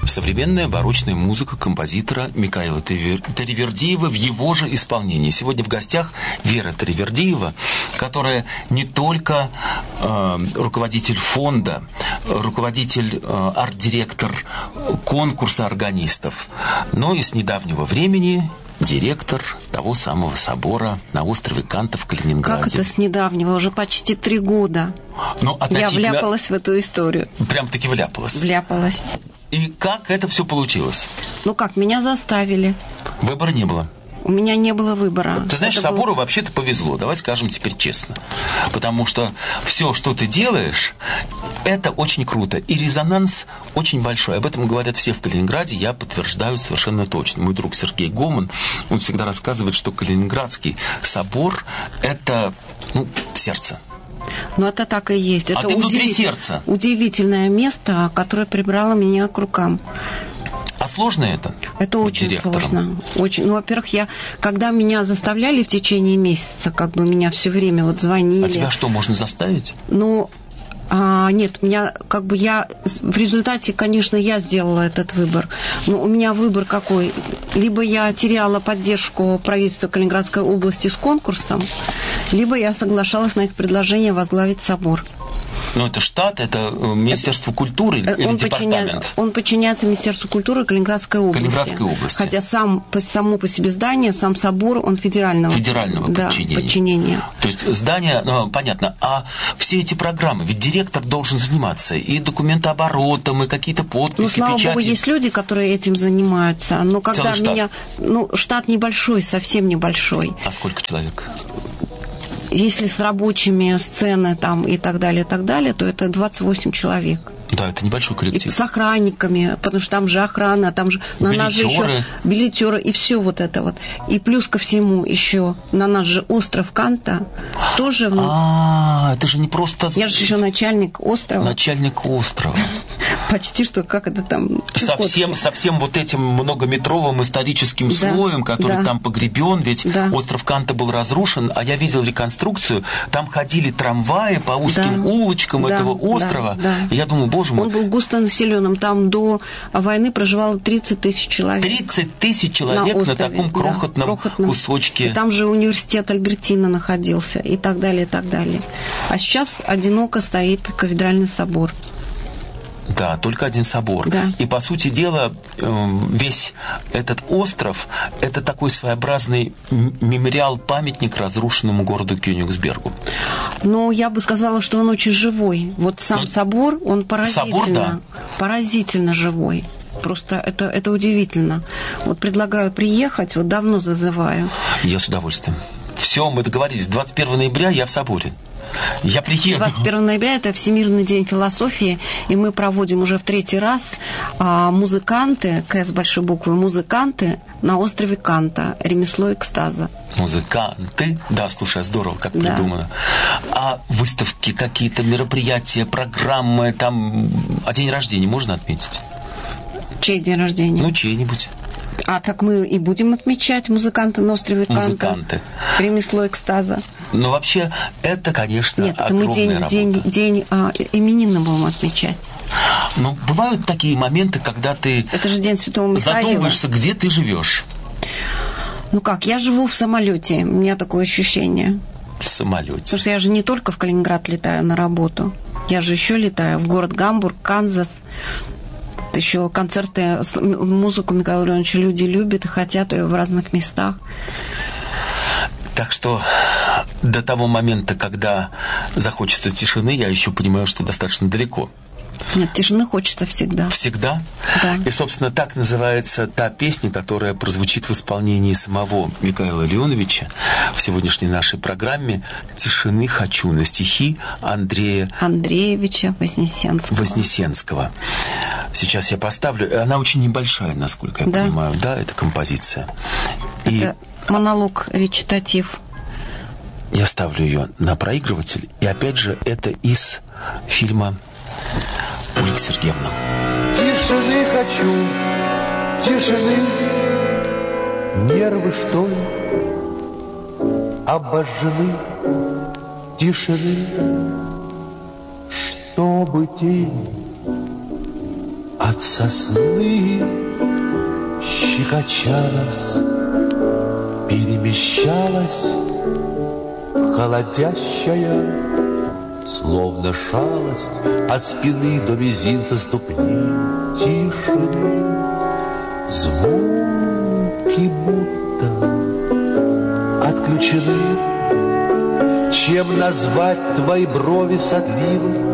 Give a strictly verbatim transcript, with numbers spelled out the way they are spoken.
современная барочная музыка композитора Микаила Таривердиева в его же исполнении. Сегодня в гостях Вера Таривердиева, которая не только э, руководитель фонда, руководитель, э, арт-директор конкурса органистов, но и с недавнего времени директор того самого собора на острове Канта в Калининграде. Как это с недавнего? Уже почти три года. Ну, относительно... Я вляпалась в эту историю. Прям-таки вляпалась. Вляпалась. И как это все получилось? Ну как, меня заставили. Выбора не было. У меня не было выбора. Ты знаешь, это собору был... вообще-то повезло. Давай скажем теперь честно. Потому что все, что ты делаешь, это очень круто. И резонанс очень большой. Об этом говорят все в Калининграде. Я подтверждаю совершенно точно. Мой друг Сергей Гоман, он всегда рассказывает, что Калининградский собор – это, ну, сердце. Ну, это так и есть. А это ты внутри удив... сердца. Удивительное место, которое прибрало меня к рукам. А сложно это? Это очень директором? сложно. Очень. Ну, во-первых, я, когда меня заставляли в течение месяца, как бы меня все время вот звонили. А тебя что, можно заставить? Ну, а, нет, меня, как бы я, в результате, конечно, я сделала этот выбор. Но у меня выбор какой? Либо я теряла поддержку правительства Калининградской области с конкурсом, либо я соглашалась на их предложение возглавить собор. Ну, это штат, это Министерство культуры или он департамент? Подчиня... Он подчиняется Министерству культуры Калининградской области. Калининградской области. Хотя сам, само по себе здание, сам собор, он федерального, федерального да, подчинения. подчинения. То есть здание, ну, понятно, а все эти программы, ведь директор должен заниматься и документооборотом, и какие-то подписи, Ну, слава печати. богу, есть люди, которые этим занимаются. Но когда Целый меня... штат. Ну, штат небольшой, совсем небольшой. А сколько человек? Если с рабочими сцены там и так далее, и так далее, то это двадцать восемь человек. Да, это небольшой коллектив. И с охранниками, потому что там же охрана, там же на нас же еще билетеры и все вот это вот. И плюс ко всему еще на нас же остров Канта тоже. А, это же не просто. Я же еще начальник острова. Начальник острова. Почти что, как это там. Совсем, совсем вот этим многометровым историческим слоем, который там погребен, ведь остров Канта был разрушен, а я видел реконструкцию, там ходили трамваи по узким улочкам этого острова. И я думал, боже мой. Он был густонаселенным. Там до войны проживало тридцать тысяч человек. тридцать тысяч человек на, на таком крохотном, да, крохотном кусочке. И там же университет Альбертина находился и так далее, и так далее. А сейчас одиноко стоит кафедральный собор. Да, только один собор. Да. И, по сути дела, весь этот остров – это такой своеобразный мемориал-памятник разрушенному городу Кёнигсбергу. Ну, я бы сказала, что он очень живой. Вот сам ну, собор, он поразительно, собор, да. поразительно живой. Просто это, это удивительно. Вот предлагаю приехать, вот давно зазываю. Я с удовольствием. Все, мы договорились. двадцать первого ноября я в соборе. Я приеду. двадцать первого ноября это Всемирный день философии, и мы проводим уже в третий раз а, музыканты, К с большой буквы, музыканты на острове Канта, ремесло экстаза. Музыканты, да, слушай, здорово, как да. придумано. А выставки, какие-то мероприятия, программы, там, а день рождения можно отметить? Чей день рождения? Ну, чей-нибудь. А так мы и будем отмечать музыканты на острове Канта. Музыканты. Ремесло экстаза. Но вообще это, конечно, Нет, это огромная мы день, работа. день, день а, именины будем отмечать. Но бывают такие моменты, когда ты это же день Святого Михаила. Задумываешься, где ты живешь. Ну как, я живу в самолете, у меня такое ощущение. В самолете. Потому что я же не только в Калининград летаю на работу, я же еще летаю в город Гамбург, Канзас. Еще концерты, музыку Михаила Леоновича люди любят и хотят ее в разных местах. Так что до того момента, когда захочется тишины, я еще понимаю, что достаточно далеко. Нет, тишины хочется всегда. Всегда? Да. И, собственно, так называется та песня, которая прозвучит в исполнении самого Михаила Леоновича в сегодняшней нашей программе «Тишины хочу» на стихи Андрея Андреевича Вознесенского. Вознесенского. Сейчас я поставлю. Она очень небольшая, насколько я да. понимаю. Да, это композиция. Это И... монолог, речитатив. Я ставлю ее на проигрыватель. И опять же, это из фильма «Ольга Сергеевна». Тишины хочу, тишины. Нервы, что ли, обожжены. Тишины, чтобы тень от сосны, щекоча нас, перемещалась холодящая, словно шалость, от спины до мизинца ступни тишины. Звуки будто отключены. Чем назвать твои брови садливы?